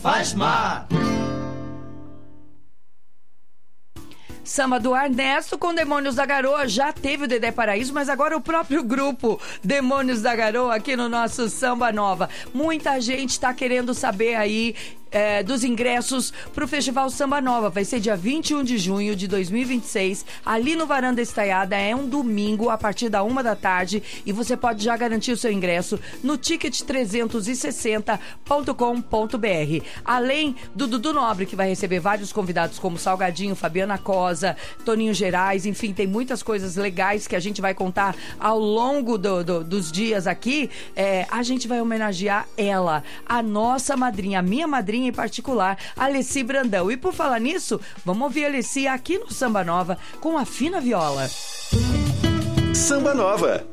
faz mar. Samba do Ernesto com Demônios da Garoa. Já teve o Dedé Paraíso, mas agora o próprio grupo Demônios da Garoa aqui no nosso Samba Nova. Muita gente está querendo saber aí dos ingressos pro Festival Samba Nova. Vai ser dia 21 de junho de 2026, ali no Varanda Estaiada. É um domingo, a partir da 1h e você pode já garantir o seu ingresso no ticket360.com.br. Além do Dudu Nobre, que vai receber vários convidados como Salgadinho, Fabiana Cosa, Toninho Gerais, enfim, tem muitas coisas legais que a gente vai contar ao longo dos dias aqui. A gente vai homenagear ela, a nossa madrinha, a minha madrinha em particular, Alessi Brandão. E por falar nisso, vamos ouvir a Alessi aqui no Samba Nova com a Fina Viola. Samba Nova,